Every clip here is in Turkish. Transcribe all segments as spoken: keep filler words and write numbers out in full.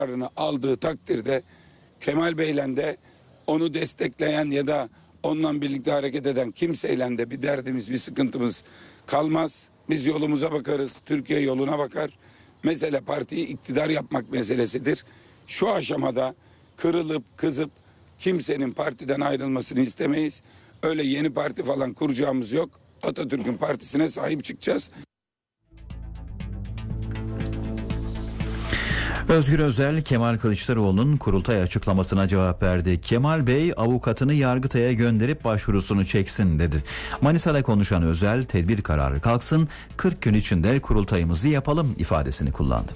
kararını aldığı takdirde Kemal Bey'le de onu destekleyen ya da onunla birlikte hareket eden kimseyle de bir derdimiz, bir sıkıntımız kalmaz. Biz yolumuza bakarız, Türkiye yoluna bakar. Mesele partiyi iktidar yapmak meselesidir. Şu aşamada kırılıp kızıp kimsenin partiden ayrılmasını istemeyiz. Öyle yeni parti falan kuracağımız yok. Atatürk'ün partisine sahip çıkacağız. Özgür Özel, Kemal Kılıçdaroğlu'nun kurultay açıklamasına cevap verdi. Kemal Bey avukatını Yargıtay'a gönderip başvurusunu çeksin dedi. Manisa'da konuşan Özel, tedbir kararı kalksın, kırk gün içinde kurultayımızı yapalım ifadesini kullandı.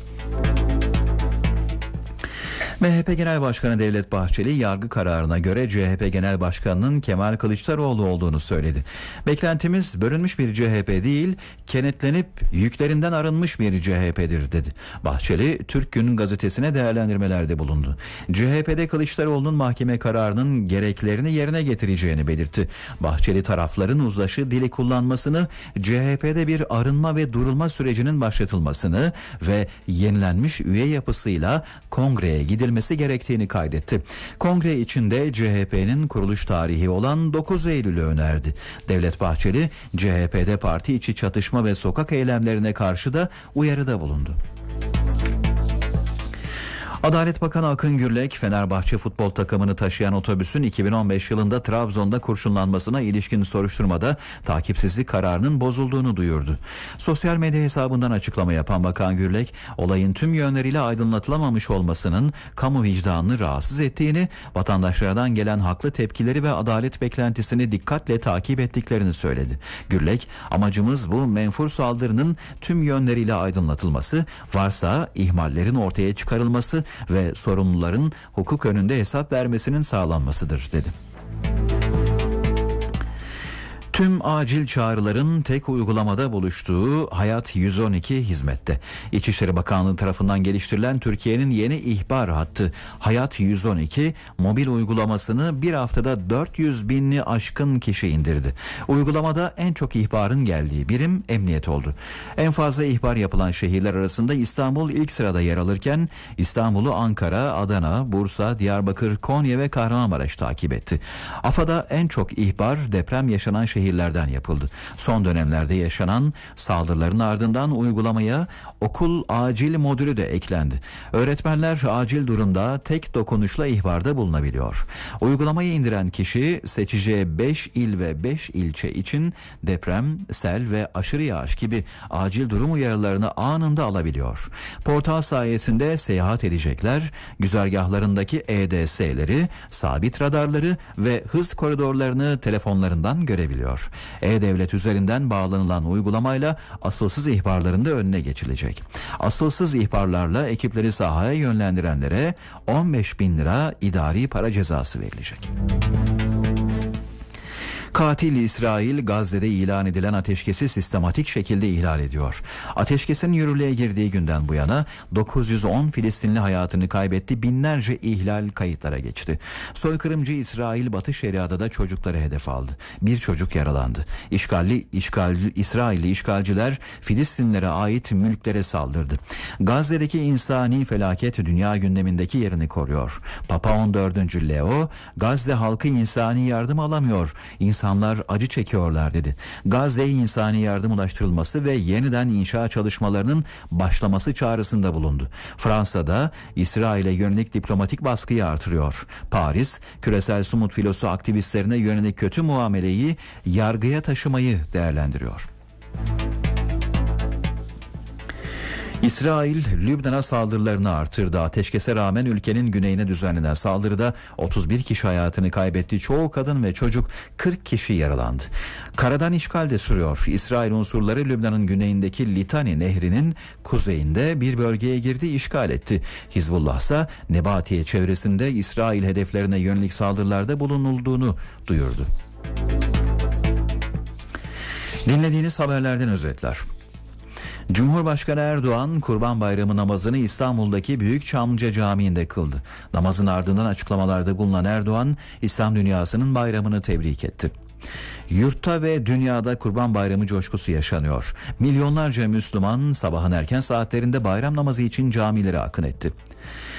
M H P Genel Başkanı Devlet Bahçeli yargı kararına göre C H P Genel Başkanı'nın Kemal Kılıçdaroğlu olduğunu söyledi. Beklentimiz bölünmüş bir C H P değil, kenetlenip yüklerinden arınmış bir C H P'dir dedi. Bahçeli, Türk Gün gazetesine değerlendirmelerde bulundu. C H P'de Kılıçdaroğlu'nun mahkeme kararının gereklerini yerine getireceğini belirtti. Bahçeli tarafların uzlaşı dili kullanmasını, C H P'de bir arınma ve durulma sürecinin başlatılmasını ve yenilenmiş üye yapısıyla kongreye gidilmesi gerektiğini kaydetti. Kongre içinde C H P'nin kuruluş tarihi olan dokuz Eylül'ü önerdi. Devlet Bahçeli, C H P'de parti içi çatışma ve sokak eylemlerine karşı da uyarıda bulundu. Adalet Bakanı Akın Gürlek, Fenerbahçe futbol takımını taşıyan otobüsün iki bin on beş yılında Trabzon'da kurşunlanmasına ilişkin soruşturmada takipsizlik kararının bozulduğunu duyurdu. Sosyal medya hesabından açıklama yapan Bakan Gürlek, olayın tüm yönleriyle aydınlatılamamış olmasının kamu vicdanını rahatsız ettiğini, vatandaşlardan gelen haklı tepkileri ve adalet beklentisini dikkatle takip ettiklerini söyledi. Gürlek, amacımız bu menfur saldırının tüm yönleriyle aydınlatılması, varsa ihmallerin ortaya çıkarılması ve sorumluların hukuk önünde hesap vermesinin sağlanmasıdır dedi. Tüm acil çağrıların tek uygulamada buluştuğu Hayat yüz on iki hizmette. İçişleri Bakanlığı tarafından geliştirilen Türkiye'nin yeni ihbar hattı Hayat yüz on iki mobil uygulamasını bir haftada dört yüz binli aşkın kişi indirdi. Uygulamada en çok ihbarın geldiği birim emniyet oldu. En fazla ihbar yapılan şehirler arasında İstanbul ilk sırada yer alırken İstanbul'u Ankara, Adana, Bursa, Diyarbakır, Konya ve Kahramanmaraş takip etti. A F A'da en çok ihbar deprem yaşanan şehirler şehirlerden yapıldı. Son dönemlerde yaşanan saldırıların ardından uygulamaya okul acil modülü de eklendi. Öğretmenler acil durumda tek dokunuşla ihbarda bulunabiliyor. Uygulamayı indiren kişi seçeceği beş il ve beş ilçe için deprem, sel ve aşırı yağış gibi acil durum uyarılarını anında alabiliyor. Portal sayesinde seyahat edecekler, güzergahlarındaki E D S'leri, sabit radarları ve hız koridorlarını telefonlarından görebiliyor. E-Devlet üzerinden bağlanılan uygulamayla asılsız ihbarların da önüne geçilecek. Asılsız ihbarlarla ekipleri sahaya yönlendirenlere on beş bin lira idari para cezası verilecek. Katil İsrail, Gazze'de ilan edilen ateşkesi sistematik şekilde ihlal ediyor. Ateşkesin yürürlüğe girdiği günden bu yana dokuz yüz on Filistinli hayatını kaybetti, binlerce ihlal kayıtlara geçti. Soykırımcı İsrail, Batı Şeria'da çocukları hedef aldı. Bir çocuk yaralandı. İşgalli, işgalci, İsrailli işgalciler Filistinlilere ait mülklere saldırdı. Gazze'deki insani felaket dünya gündemindeki yerini koruyor. Papa on dördüncü Leo, Gazze halkı insani yardım alamıyor, İnsan İnsanlar acı çekiyorlar dedi. Gazze'ye insani yardım ulaştırılması ve yeniden inşa çalışmalarının başlaması çağrısında bulundu. Fransa'da İsrail'e yönelik diplomatik baskıyı artırıyor. Paris, küresel somut filosu aktivistlerine yönelik kötü muameleyi yargıya taşımayı değerlendiriyor. İsrail, Lübnan'a saldırılarını artırdı. Ateşkese rağmen ülkenin güneyine düzenlenen saldırıda otuz bir kişi hayatını kaybetti. Çoğu kadın ve çocuk, kırk kişi yaralandı. Karadan işgal de sürüyor. İsrail unsurları Lübnan'ın güneyindeki Litani Nehri'nin kuzeyinde bir bölgeye girdi, işgal etti. Hizbullah ise Nebatiye çevresinde İsrail hedeflerine yönelik saldırılarda bulunulduğunu duyurdu. Dinlediğiniz haberlerden özetler. Cumhurbaşkanı Erdoğan, Kurban Bayramı namazını İstanbul'daki Büyükçamlıca Camii'nde kıldı. Namazın ardından açıklamalarda bulunan Erdoğan, İslam dünyasının bayramını tebrik etti. Yurtta ve dünyada Kurban Bayramı coşkusu yaşanıyor. Milyonlarca Müslüman sabahın erken saatlerinde bayram namazı için camilere akın etti.